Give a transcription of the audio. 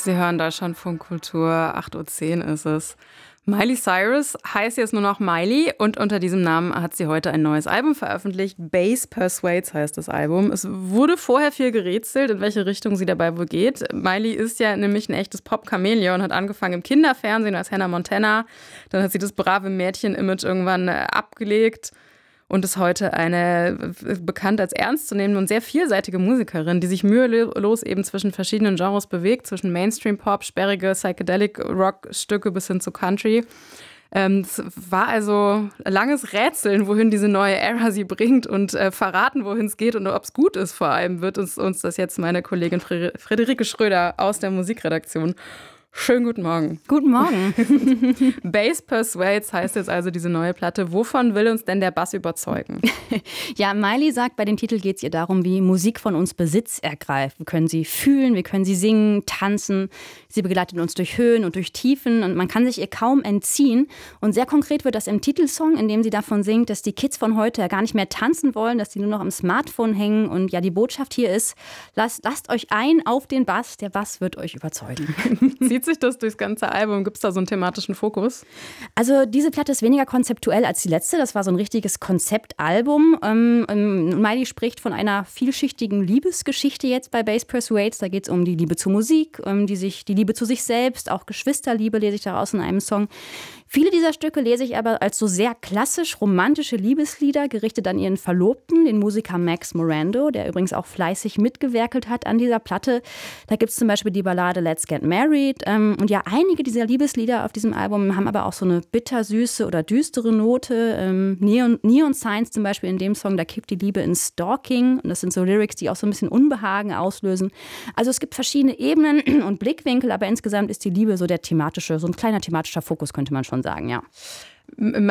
Sie hören Deutschlandfunk Kultur, 8:10 Uhr ist es. Miley Cyrus heißt jetzt nur noch Miley und unter diesem Namen hat sie heute ein neues Album veröffentlicht. Bass Persuades heißt das Album. Es wurde vorher viel gerätselt, in welche Richtung sie dabei wohl geht. Miley ist ja nämlich ein echtes Pop-Chamäleon und hat angefangen im Kinderfernsehen als Hannah Montana. Dann hat sie das brave Mädchen-Image irgendwann abgelegt und ist heute eine bekannt als ernstzunehmende und sehr vielseitige Musikerin, die sich mühelos eben zwischen verschiedenen Genres bewegt, zwischen Mainstream-Pop, sperrige Psychedelic-Rock-Stücke bis hin zu Country. Es war also langes Rätseln, wohin diese neue Ära sie bringt und verraten, wohin es geht und ob es gut ist vor allem, wird uns das jetzt meine Kollegin Friederike Schröder aus der Musikredaktion. Schönen guten Morgen. Guten Morgen. Bass Persuades heißt jetzt also diese neue Platte. Wovon will uns denn der Bass überzeugen? Ja, Miley sagt, bei dem Titel geht es ihr darum, wie Musik von uns Besitz ergreift. Wir können sie fühlen, wir können sie singen, tanzen. Sie begleitet uns durch Höhen und durch Tiefen und man kann sich ihr kaum entziehen. Und sehr konkret wird das im Titelsong, in dem sie davon singt, dass die Kids von heute ja gar nicht mehr tanzen wollen, dass sie nur noch am Smartphone hängen. Und ja, die Botschaft hier ist, lasst euch ein auf den Bass, der Bass wird euch überzeugen. Zieht sich das durchs ganze Album? Gibt es da so einen thematischen Fokus? Also diese Platte ist weniger konzeptuell als die letzte. Das war so ein richtiges Konzeptalbum. Miley spricht von einer vielschichtigen Liebesgeschichte jetzt bei Bass Persuades. Da geht es um die Liebe zur Musik, die Liebe zu sich selbst, auch Geschwisterliebe lese ich daraus in einem Song. Viele dieser Stücke lese ich aber als so sehr klassisch romantische Liebeslieder, gerichtet an ihren Verlobten, den Musiker Max Morando, der übrigens auch fleißig mitgewerkelt hat an dieser Platte. Da gibt es zum Beispiel die Ballade Let's Get Married. Und ja, einige dieser Liebeslieder auf diesem Album haben aber auch so eine bittersüße oder düstere Note. Neon Signs zum Beispiel in dem Song, da kippt die Liebe in Stalking. Und das sind so Lyrics, die auch so ein bisschen Unbehagen auslösen. Also es gibt verschiedene Ebenen und Blickwinkel, aber insgesamt ist die Liebe so so ein kleiner thematischer Fokus, könnte man schon sagen, ja.